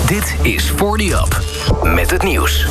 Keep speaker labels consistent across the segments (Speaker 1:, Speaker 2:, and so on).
Speaker 1: Dit is 40 Up met het nieuws.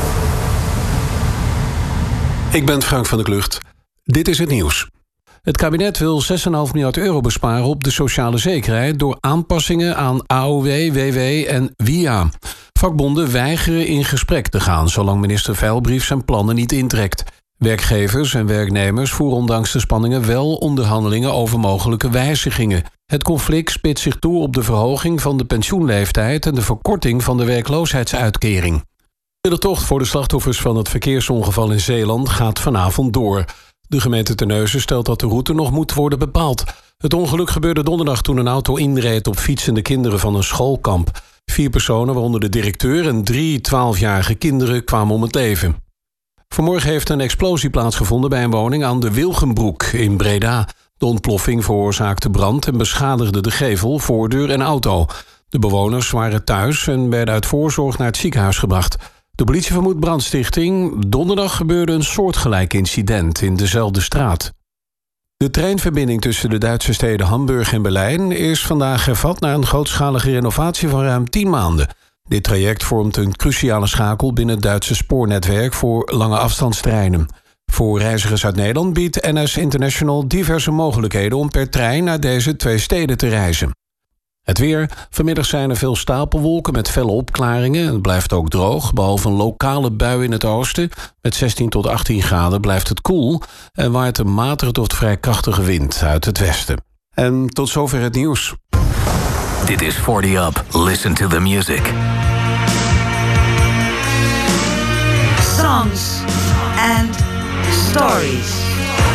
Speaker 2: Ik ben Frank van der Klucht. Dit is het nieuws. Het kabinet wil 6,5 miljard euro besparen op de sociale zekerheid door aanpassingen aan AOW, WW en WIA. Vakbonden weigeren in gesprek te gaan zolang minister Veilbrief zijn plannen niet intrekt. Werkgevers en werknemers voeren ondanks de spanningen wel onderhandelingen over mogelijke wijzigingen. Het conflict spitst zich toe op de verhoging van de pensioenleeftijd en de verkorting van de werkloosheidsuitkering. De tocht voor de slachtoffers van het verkeersongeval in Zeeland gaat vanavond door. De gemeente Terneuzen stelt dat de route nog moet worden bepaald. Het ongeluk gebeurde donderdag toen een auto inreed op fietsende kinderen van een schoolkamp. 4 personen, waaronder de directeur en 3 12-jarige kinderen, kwamen om het leven. Vanmorgen heeft een explosie plaatsgevonden bij een woning aan de Wilgenbroek in Breda. De ontploffing veroorzaakte brand en beschadigde de gevel, voordeur en auto. De bewoners waren thuis en werden uit voorzorg naar het ziekenhuis gebracht. De politie vermoedt brandstichting. Donderdag gebeurde een soortgelijk incident in dezelfde straat. De treinverbinding tussen de Duitse steden Hamburg en Berlijn is vandaag hervat na een grootschalige renovatie van ruim 10 maanden. Dit traject vormt een cruciale schakel binnen het Duitse spoornetwerk voor lange afstandstreinen. Voor reizigers uit Nederland biedt NS International diverse mogelijkheden om per trein naar deze 2 steden te reizen. Het weer. Vanmiddag zijn er veel stapelwolken met felle opklaringen. Het blijft ook droog, behalve een lokale bui in het oosten. Met 16 tot 18 graden blijft het koel en waait een matige tot vrij krachtige wind uit het westen. En tot zover het nieuws.
Speaker 1: Dit is 40 Up. Listen to the music.
Speaker 3: Songs and stories.